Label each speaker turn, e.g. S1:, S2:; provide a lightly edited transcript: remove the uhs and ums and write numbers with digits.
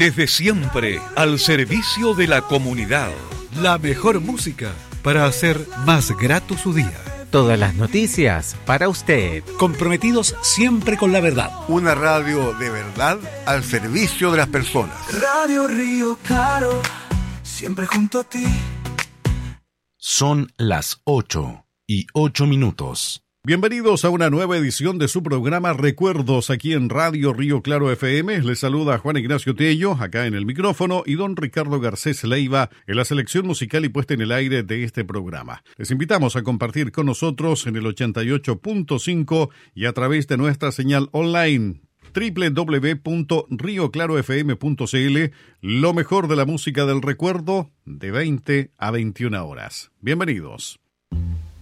S1: Desde siempre, al servicio de la comunidad.
S2: La mejor música para hacer más grato su día.
S3: Todas las noticias para usted.
S2: Comprometidos siempre con la verdad.
S4: Una radio de verdad al servicio de las personas.
S5: Radio Río Claro, siempre junto a ti.
S6: Son las 8:08.
S7: Bienvenidos a una nueva edición de su programa Recuerdos aquí en Radio Río Claro FM. Les saluda Juan Ignacio Tello, acá en el micrófono, y don Ricardo Garcés Leiva en la selección musical y puesta en el aire de este programa. Les invitamos a compartir con nosotros en el 88.5 y a través de nuestra señal online www.rioclarofm.cl, lo mejor de la música del recuerdo de 20 a 21 horas. Bienvenidos.